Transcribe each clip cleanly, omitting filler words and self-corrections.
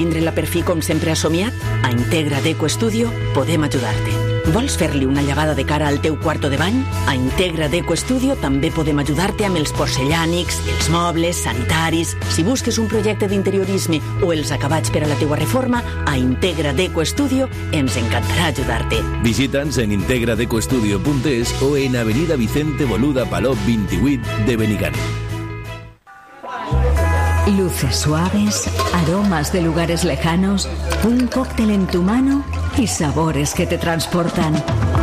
Tindre la per fi com sempre has somiat? A Integra Deco Studio podem ajudar-te. Vols fer-li una llevada de cara al teu quarto de bany? A Integra Deco Studio també podem ajudar-te amb els porcellànics, els mobles, sanitaris. Si busques un projecte d'interiorisme o els acabats per a la teua reforma, a Integra Deco Studio ens encantarà ajudar-te. Visita'ns en integradecostudio.es o en Avenida Vicente Boluda Palop 28 de Benigànim. Luces suaves, aromas de lugares lejanos, un cóctel en tu mano y sabores que te transportan.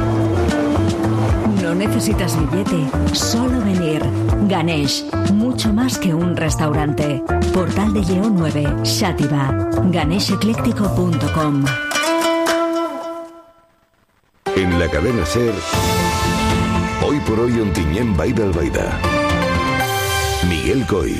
No necesitas billete, solo venir. Ganesh, mucho más que un restaurante. Portal de Lleó 9, Xàtiva. ganeshecléctico.com. En la cadena SER, hoy por hoy Ontinyent Vall d'Albaida. Miguel Coy.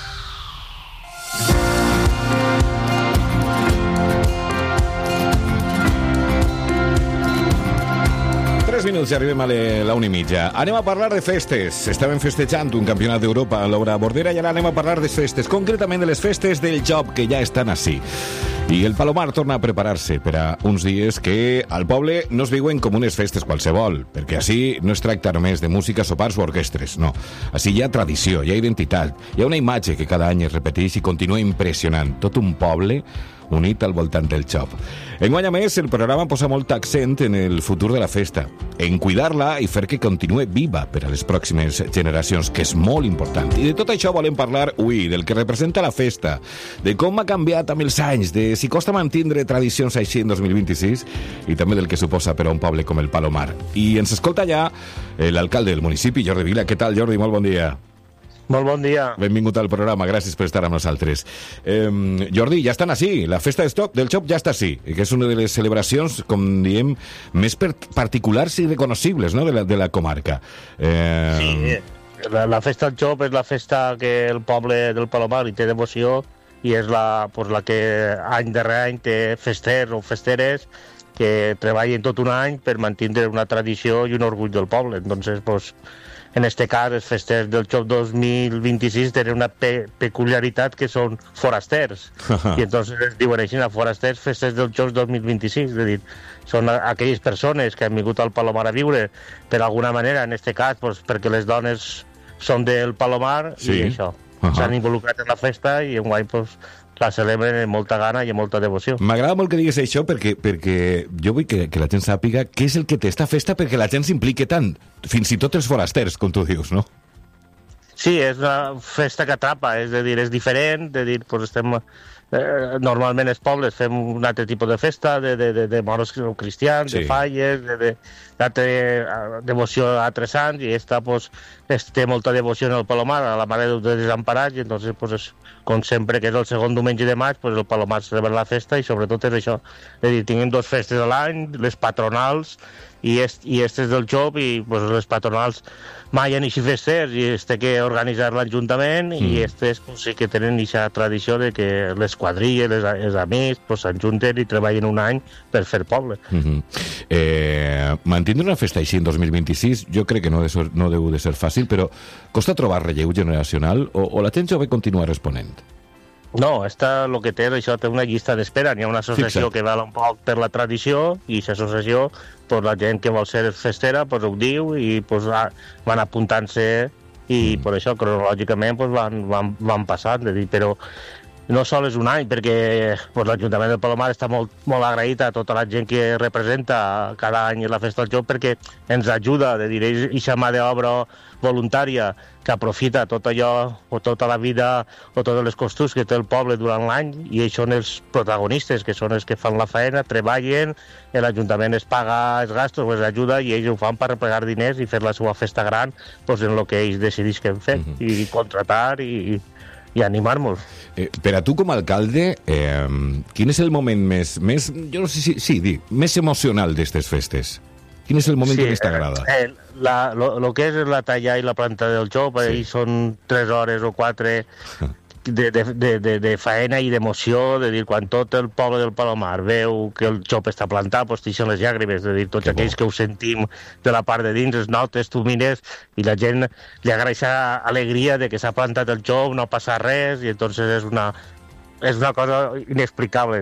3 minuts i arribem a la 1:30. Anem a parlar de festes. Estàvem festejant un campionat d'Europa a l'Obra Bordera i ara anem a parlar de festes, concretament de les festes del joc, que ja estan ací. I el Palomar torna a preparar-se per a uns dies que al poble no es viuen com unes festes qualsevol, perquè així no es tracta només de música, sopars o orquestres, no. Així hi ha tradició, hi ha identitat, hi ha una imatge que cada any es repeteix i continua impressionant. Tot un poble unit al voltant del xop. Enguany, a més, el programa posa molt accent en el futur de la festa, en cuidar-la i fer que continue viva per a les pròximes generacions, que és molt important. I de tot això volem parlar avui, del que representa la festa, de com ha canviat amb els anys, de si costa mantindre tradicions així en 2026 i també del que suposa per a un poble com el Palomar. I ens escolta ja l'alcalde del municipi, Jordi Vila. Què tal, Jordi? Molt bon dia. Molt bon dia. Benvingut al programa, gràcies per estar amb nosaltres. Jordi, ja estan així, la festa del xop ja està així, que és una de les celebracions, com diem, més particulars i reconocibles, no?, de la comarca. Sí, la festa del xop és la festa que el poble del Palomar hi té devoció i és la que any darrere any té festers o festeres que treballen tot un any per mantenir una tradició i un orgull del poble. Entonces, pues, en este cas, els festers del XOP 2026 tenen una peculiaritat que són forasters. I entonces es diuen així, forasters, festers del XOP 2026. És a dir, són aquelles persones que han vingut al Palomar a viure, per alguna manera, en este cas, pues, perquè les dones són del Palomar, sí. I això. S'han involucrat en la festa i enguany, pues, la celebren amb molta gana i amb molta devoció. M'agrada molt que digues això perquè jo vull que la gent sàpiga què és el que té esta festa perquè la gent s'impliqui tant, fins i tot els forasters, com tu dius, no? Sí, és una festa que atrapa, és a dir, és diferent, pues estem... normalment els pobles fem un altre tipus de festa, de moros cristians, sí. De falles, d'altra devoció a altres sants, i esta pues, té molta devoció en el Palomar, a la Mare de Desemparats, i entonces, pues, és, com sempre, que és el segon diumenge de maig, pues, el Palomar celebra la festa, i sobretot és això. És a dir, tinguem 2 festes a l'any, les patronals, i estes del XOP, i pues, les patronals mai han eixit festers, i té que organitzar l'Ajuntament, i estes pues, sí que tenen aquesta tradició de que les quadrilles, els amics, pues, s'ajunten i treballen un any per fer poble. Mantindre una festa així en 2026 jo crec que no deu de ser fàcil, però costa trobar relleu generacional o la gent jove continua responent? No, el que té això té una llista d'espera. Hi ha una associació que val un poc per la tradició i aquesta associació, pues, la gent que vol ser festera pues, ho diu i pues, van apuntant-se i per això cronològicament pues, van passant. Però no sol és un any, perquè pues, l'Ajuntament del Palomar està molt agraït a tota la gent que representa cada any la festa del joc, perquè ens ajuda, és aquesta mà d'obra voluntària que aprofita tot allò, o tota la vida, o totes les costums que té el poble durant l'any, i ells són els protagonistes, que són els que fan la feina, treballen, l'Ajuntament es paga els gastos, els ajuda, i ells ho fan per repregar diners i fer la seva festa gran pues, en el que ells decidisquen fer, i contratar i animar-nos. Per a tu com a alcalde, quin és el moment més jo no sé si més emocional d'aquestes festes? Quin és el moment que més t'agrada? El que és la talla i la planta del xop, són 3 hores o 4 de faena i d'emoció, de dir, quan tot el poble del Palomar veu que el xop està plantat, pues t'ixen les llàgrimes, de dir, tots aquells que ho sentim de la part de dins, es notes, tu mires, i la gent li agraeix alegria de que s'ha plantat el xop, no passa res, i entonces és és una cosa inexplicable.